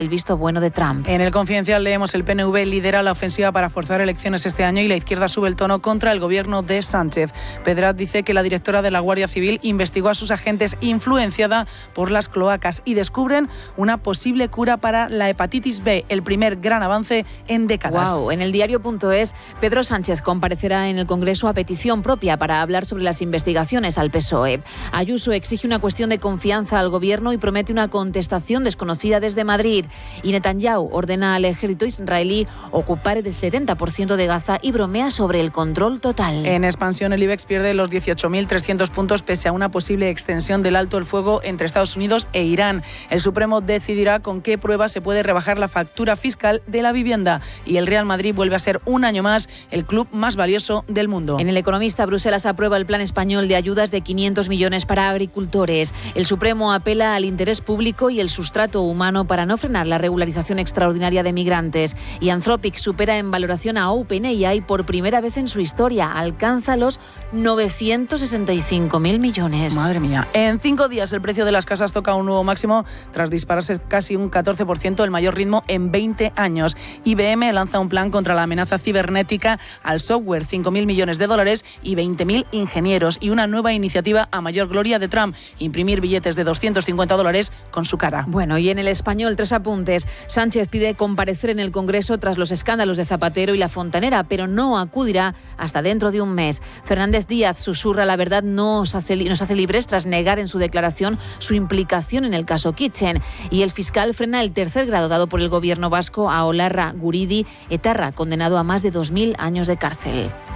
el visto bueno de Trump. En el Confidencial leemos: el PNV lidera la ofensiva para forzar elecciones este año y la izquierda sube el tono contra el gobierno de Sánchez. Pedraz dice que la directora de la Guardia Civil investigó a sus agentes influenciada por las cloacas y descubren una posible cura para la hepatitis B, el primer gran avance en décadas. Wow. En el diario.es, Pedro Sánchez comparecerá en el Congreso a petición propia para hablar sobre las investigaciones al PSOE. Ayuso exige una cuestión de confianza al gobierno y promete una contestación desconocida desde Madrid. Y Netanyahu ordena al ejército israelí ocupar el 70% de Gaza y bromea sobre el control total. En expansión, el IBEX pierde los 18.300 puntos pese a una posible extensión del alto el fuego entre Estados Unidos e Irán. El Supremo decidirá con qué pruebas se puede rebajar la factura fiscal de la vivienda. Y el Real Madrid vuelve a ser un año más el club más valioso del mundo. En El Economista, Bruselas aprueba el plan español de ayudas de 500 millones para agricultores. El Supremo apela al interés público y el sustrato humano para no frenar la regularización extraordinaria de migrantes. Y Anthropic supera en valoración a OpenAI por primera vez en su historia. Alcanza los 965.000 millones. Madre mía. En 5 días el precio de las casas toca un nuevo máximo tras dispararse casi un 14%, el mayor ritmo en 20 años. IBM lanza un plan contra la amenaza cibernética al software, 5.000 millones de dólares y 20.000 ingenieros. Y una nueva iniciativa a mayor gloria de Trump: imprimir billetes de $250 con su cara. Bueno, y en El Español, 3 apuntes. Sánchez pide comparecer en el Congreso tras los escándalos de Zapatero y La Fontanera, pero no acudirá hasta dentro de un mes. Fernández Díaz susurra: la verdad nos hace libres, tras negar en su declaración su implicación en el caso Kitchen. Y el fiscal frena el tercer grado dado por el gobierno vasco a Olarra Guridi, etarra condenado a más de 2.000 años de cárcel.